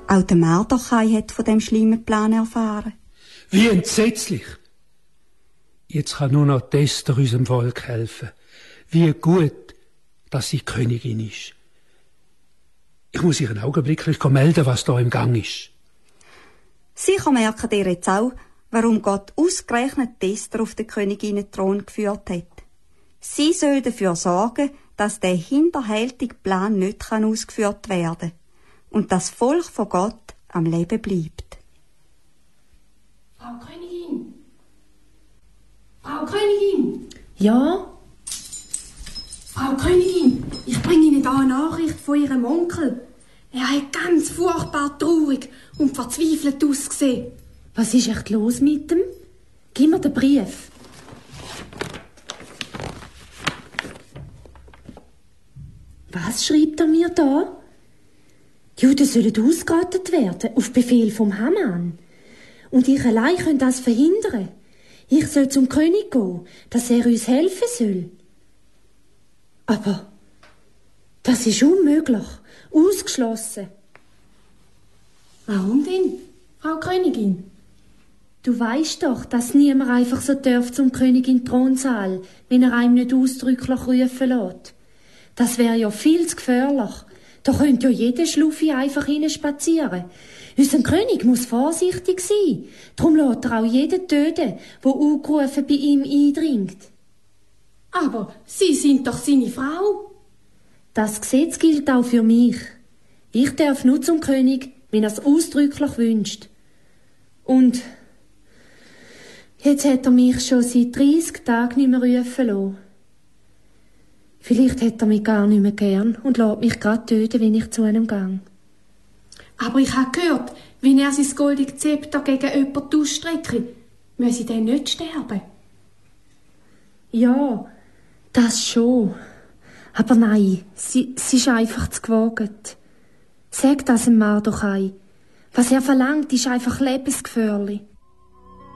Auch der Mardochai hat von dem schlimmen Plan erfahren. Wie entsetzlich! Jetzt kann nur noch Esther unserem Volk helfen. Wie gut, dass sie Königin ist. Ich muss ihr augenblicklich melden, was da im Gang ist. Sicher merkt ihr jetzt auch, warum Gott ausgerechnet Esther auf den Königinnenthron geführt hat. Sie soll dafür sorgen, dass der hinterhältige Plan nicht ausgeführt werden kann und das Volk von Gott am Leben bleibt. Frau Königin! Frau Königin! Ja? Frau Königin, ich bringe Ihnen da eine Nachricht von Ihrem Onkel. Er hat ganz furchtbar traurig und verzweifelt ausgesehen. Was ist echt los mit ihm? Gib mir den Brief. Was schreibt er mir da? Die Juden sollen ausgerottet werden, auf Befehl vom Haman. Und ich allein kann das verhindern. Ich soll zum König gehen, dass er uns helfen soll. Aber das ist unmöglich, ausgeschlossen. Warum denn, Frau Königin? Du weisst doch, dass niemand einfach so darf zum König in den Thronsaal, wenn er einem nicht ausdrücklich rufen lässt. Das wäre ja viel zu gefährlich. Da könnte ja jeder Schluffi einfach reinspazieren. Unser König muss vorsichtig sein. Darum lässt er auch jeden töten, der ungerufen bei ihm eindringt. Aber Sie sind doch seine Frau. Das Gesetz gilt auch für mich. Ich darf nur zum König, wenn er es ausdrücklich wünscht. Und jetzt hat er mich schon seit 30 Tagen nicht mehr rufen lassen. Vielleicht hat er mich gar nicht mehr gern und lässt mich gerade töten, wenn ich zu einem gehe. Aber ich habe gehört, wenn er sein goldiges Zepter gegen jemanden ausstrecke, müsse der nicht sterben. Ja, das schon. Aber nein, sie ist einfach zu gewagt. Sag das dem Mardochai. Was er verlangt, ist einfach lebensgefährlich.